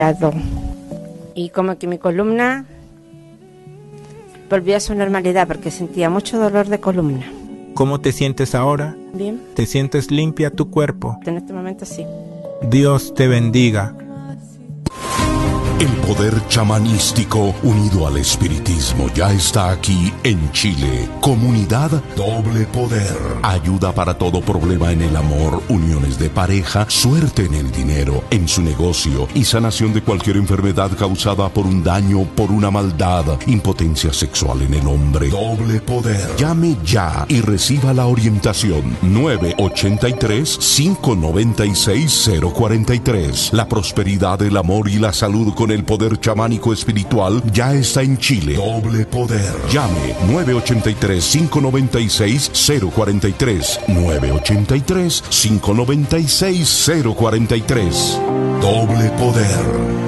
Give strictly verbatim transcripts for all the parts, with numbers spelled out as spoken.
Y como que mi columna volvió a su normalidad porque sentía mucho dolor de columna. ¿Cómo te sientes ahora? Bien. ¿Te sientes limpia tu cuerpo? En este momento sí. Dios te bendiga. El poder chamanístico unido al espiritismo ya está aquí en Chile. Comunidad Doble Poder. Ayuda para todo problema en el amor, uniones de pareja, suerte en el dinero, en su negocio y sanación de cualquier enfermedad causada por un daño, por una maldad, impotencia sexual en el hombre. Doble Poder. Llame ya y reciba la orientación. nueve ocho tres, cinco nueve seis, cero cuatro tres. La prosperidad, el amor y la salud con el poder chamánico espiritual ya está en Chile. Doble Poder. Llame nueve ocho tres, cinco nueve seis, cero cuatro tres. nueve ocho tres, cinco nueve seis, cero cuatro tres. Doble Poder.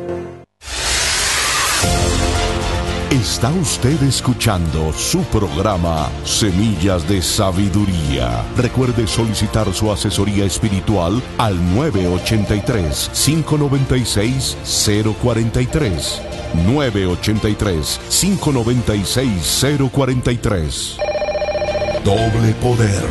Está usted escuchando su programa Semillas de Sabiduría. Recuerde solicitar su asesoría espiritual al nueve ocho tres, cinco nueve seis, cero cuatro tres. nueve ocho tres, cinco nueve seis, cero cuatro tres. Doble Poder.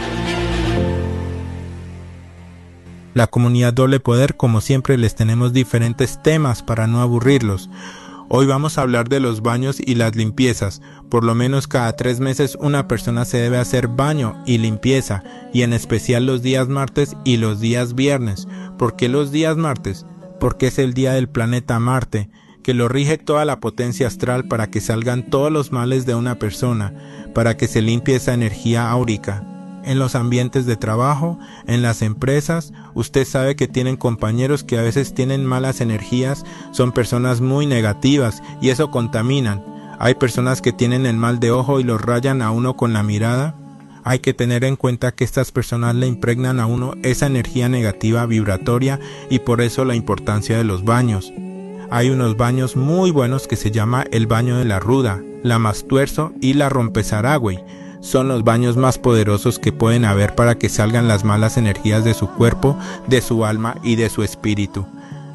La comunidad Doble Poder, como siempre, les tenemos diferentes temas para no aburrirlos. Hoy vamos a hablar de los baños y las limpiezas. Por lo menos cada tres meses una persona se debe hacer baño y limpieza, y en especial los días martes y los días viernes. ¿Por qué los días martes? Porque es el día del planeta Marte, que lo rige toda la potencia astral para que salgan todos los males de una persona, para que se limpie esa energía áurica. En los ambientes de trabajo, en las empresas, usted sabe que tienen compañeros que a veces tienen malas energías, son personas muy negativas y eso contaminan. Hay personas que tienen el mal de ojo y los rayan a uno con la mirada. Hay que tener en cuenta que estas personas le impregnan a uno esa energía negativa vibratoria y por eso la importancia de los baños. Hay unos baños muy buenos que se llama el baño de la ruda, la mastuerzo y la rompezaragüey. Son los baños más poderosos que pueden haber para que salgan las malas energías de su cuerpo, de su alma y de su espíritu.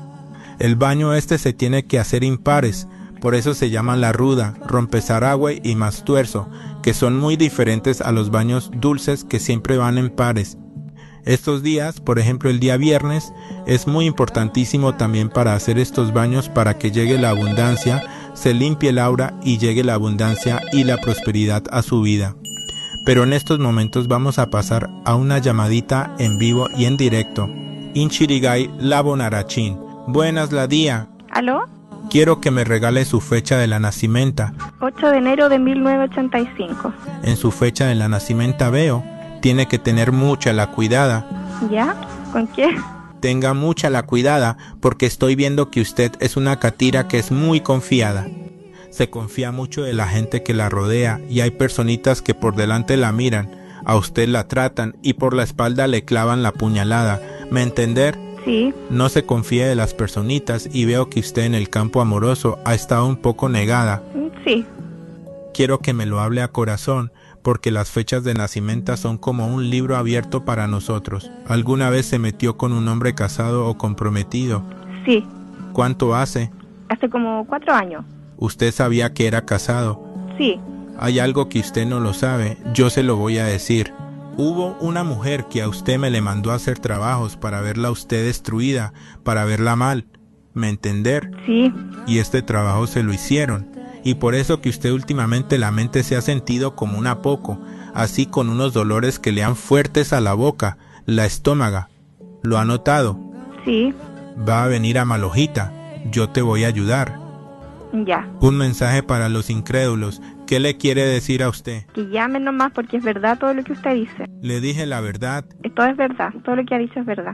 El baño este se tiene que hacer impares, por eso se llaman la ruda, rompezaragüey y mastuerzo, que son muy diferentes a los baños dulces que siempre van en pares. Estos días, por ejemplo el día viernes, es muy importantísimo también para hacer estos baños para que llegue la abundancia, se limpie el aura y llegue la abundancia y la prosperidad a su vida. Pero en estos momentos vamos a pasar a una llamadita en vivo y en directo. Inchirigay Labonarachín. Buenas la día. ¿Aló? Quiero que me regale su fecha de la nacimienta. ocho de enero de mil novecientos ochenta y cinco. En su fecha de la nacimienta veo, tiene que tener mucha la cuidada. ¿Ya? ¿Con qué? Tenga mucha la cuidada porque estoy viendo que usted es una catira que es muy confiada. Se confía mucho de la gente que la rodea y hay personitas que por delante la miran, a usted la tratan y por la espalda le clavan la puñalada. ¿Me entender? Sí. No se confíe de las personitas y veo que usted en el campo amoroso ha estado un poco negada. Sí. Quiero que me lo hable a corazón porque las fechas de nacimiento son como un libro abierto para nosotros. ¿Alguna vez se metió con un hombre casado o comprometido? Sí. ¿Cuánto hace? Hace como cuatro años. ¿Usted sabía que era casado? Sí. Hay algo que usted no lo sabe, yo se lo voy a decir. Hubo una mujer que a usted me le mandó a hacer trabajos para verla a usted destruida, para verla mal. ¿Me entender? Sí. Y este trabajo se lo hicieron. Y por eso que usted últimamente la mente se ha sentido como una poco, así con unos dolores que le han fuertes a la boca, la estómaga. ¿Lo ha notado? Sí. Va a venir a Malojita, yo te voy a ayudar. Ya. Un mensaje para los incrédulos. ¿Qué le quiere decir a usted? Que llame nomás porque es verdad todo lo que usted dice. Le dije la verdad. Todo es verdad, todo lo que ha dicho es verdad.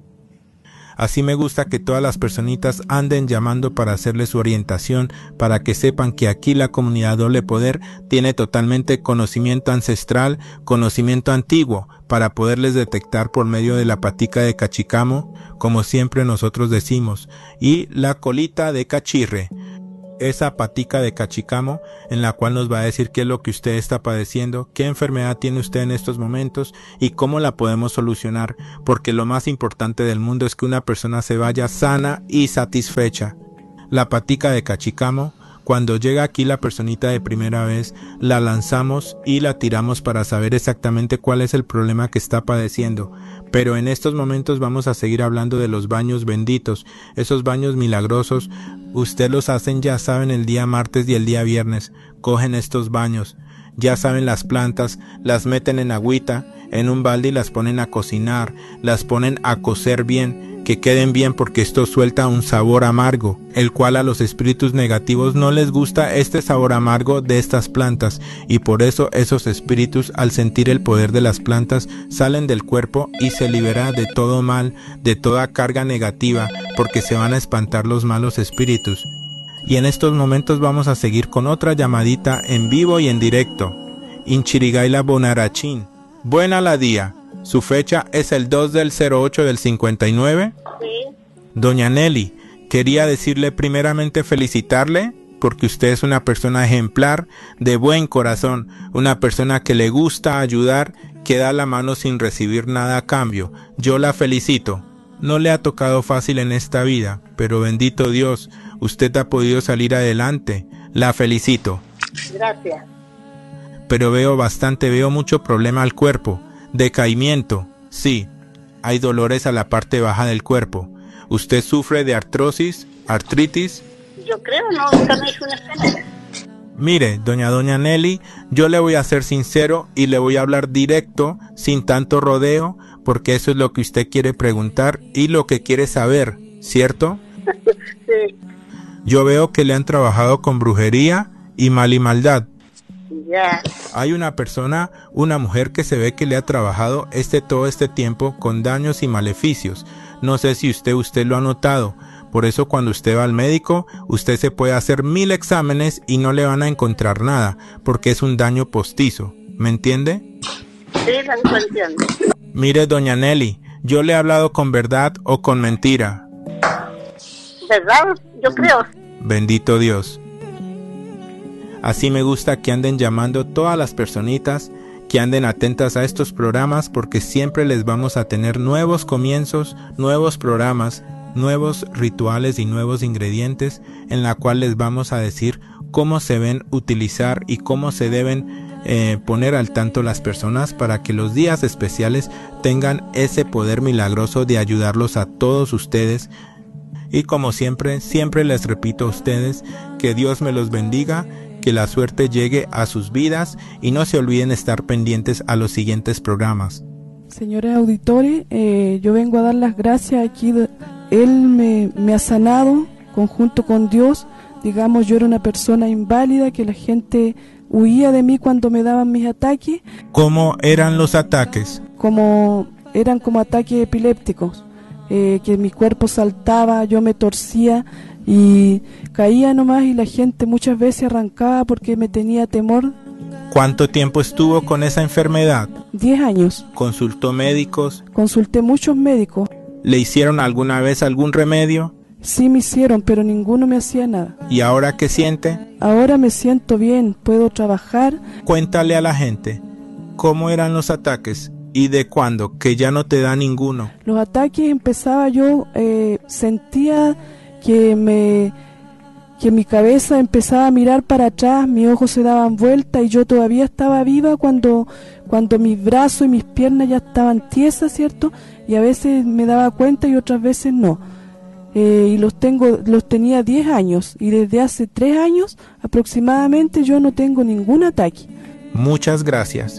Así me gusta que todas las personitas anden llamando para hacerle su orientación, para que sepan que aquí la comunidad Doble Poder tiene totalmente conocimiento ancestral, conocimiento antiguo, para poderles detectar por medio de la patica de cachicamo, como siempre nosotros decimos, y la colita de cachirre. esa patica de cachicamo en la cual nos va a decir qué es lo que usted está padeciendo, qué enfermedad tiene usted en estos momentos y cómo la podemos solucionar, porque lo más importante del mundo es que una persona se vaya sana y satisfecha. La patica de cachicamo, cuando llega aquí la personita de primera vez, la lanzamos y la tiramos para saber exactamente cuál es el problema que está padeciendo. Pero en estos momentos vamos a seguir hablando de los baños benditos, esos baños milagrosos. Usted los hacen, ya saben, el día martes y el día viernes. Cogen estos baños, ya saben, las plantas, las meten en agüita, en un balde y las ponen a cocinar, las ponen a cocer bien, que queden bien, porque esto suelta un sabor amargo, el cual a los espíritus negativos no les gusta este sabor amargo de estas plantas, y por eso esos espíritus, al sentir el poder de las plantas, salen del cuerpo y se libera de todo mal, de toda carga negativa, porque se van a espantar los malos espíritus. Y en estos momentos vamos a seguir con otra llamadita en vivo y en directo. Inchirigaila Bonarachín. Buena la día. Su fecha es el dos del cero ocho del cincuenta y nueve. Sí. Doña Nelly, quería decirle primeramente felicitarle porque usted es una persona ejemplar, de buen corazón, una persona que le gusta ayudar, que da la mano sin recibir nada a cambio. Yo la felicito. No le ha tocado fácil en esta vida, pero bendito Dios, usted ha podido salir adelante. La felicito. Gracias. Pero veo bastante, veo mucho problema al cuerpo. Decaimiento, sí, hay dolores a la parte baja del cuerpo. ¿Usted sufre de artrosis, artritis? Yo creo, no, nunca me hizo una escena. Mire, doña doña Nelly, yo le voy a ser sincero y le voy a hablar directo, sin tanto rodeo, porque eso es lo que usted quiere preguntar y lo que quiere saber, ¿cierto? Sí. Yo veo que le han trabajado con brujería y mal y maldad. Ya. Hay una persona, una mujer que se ve que le ha trabajado este todo este tiempo con daños y maleficios. No sé si usted usted lo ha notado. Por eso cuando usted va al médico, usted se puede hacer mil exámenes y no le van a encontrar nada, porque es un daño postizo. ¿Me entiende? Sí, lo entiendo. Mire, doña Nelly, yo le he hablado con verdad o con mentira. ¿Verdad? Yo creo. Bendito Dios. Así me gusta que anden llamando todas las personitas, que anden atentas a estos programas, porque siempre les vamos a tener nuevos comienzos, nuevos programas, nuevos rituales y nuevos ingredientes en la cual les vamos a decir cómo se deben utilizar y cómo se deben eh, poner al tanto las personas para que los días especiales tengan ese poder milagroso de ayudarlos a todos ustedes. Y como siempre, siempre les repito a ustedes que Dios me los bendiga, que la suerte llegue a sus vidas y no se olviden estar pendientes a los siguientes programas. Señores auditores, eh, yo vengo a dar las gracias aquí. De, él me, me ha sanado conjunto con Dios. Digamos, yo era una persona inválida, que la gente huía de mí cuando me daban mis ataques. ¿Cómo eran los ataques? Como eran como ataques epilépticos, eh, que mi cuerpo saltaba, yo me torcía y caía nomás, y la gente muchas veces arrancaba porque me tenía temor. ¿Cuánto tiempo estuvo con esa enfermedad? Diez años. ¿Consultó médicos? Consulté muchos médicos. ¿Le hicieron alguna vez algún remedio? Sí me hicieron, pero ninguno me hacía nada. ¿Y ahora qué siente? Ahora me siento bien, puedo trabajar. Cuéntale a la gente, ¿cómo eran los ataques? ¿Y de cuándo? Que ya no te da ninguno. Los ataques empezaba yo, eh, sentía que me que mi cabeza empezaba a mirar para atrás, mis ojos se daban vuelta y yo todavía estaba viva cuando cuando mis brazos y mis piernas ya estaban tiesas, ¿cierto? Y a veces me daba cuenta y otras veces no. Eh, y los tengo los tenía diez años y desde hace tres años aproximadamente yo no tengo ningún ataque. Muchas gracias.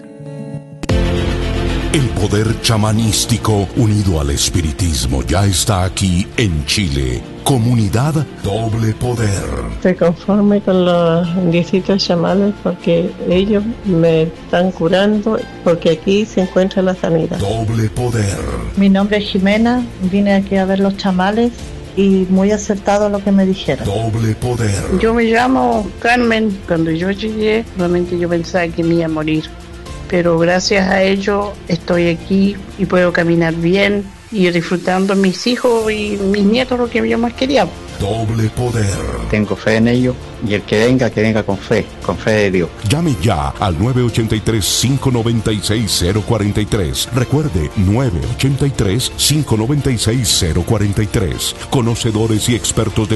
El poder chamanístico unido al espiritismo ya está aquí en Chile. Comunidad Doble Poder. Estoy conforme con los diecitos chamanes porque ellos me están curando, porque aquí se encuentra la sanidad. Doble Poder. Mi nombre es Jimena, vine aquí a ver los chamales y muy acertado lo que me dijeron. Doble Poder. Yo me llamo Carmen. Cuando yo llegué, realmente yo pensaba que me iba a morir, pero gracias a ello estoy aquí y puedo caminar bien y disfrutando a mis hijos y mis nietos, lo que yo más quería. doble poder. Tengo fe en ello y el que venga, que venga con fe, con fe de Dios. Llame ya al nueve ocho tres, cinco nueve seis, cero cuatro tres. Recuerde, nueve ocho tres, cinco nueve seis, cero cuatro tres. Conocedores y expertos de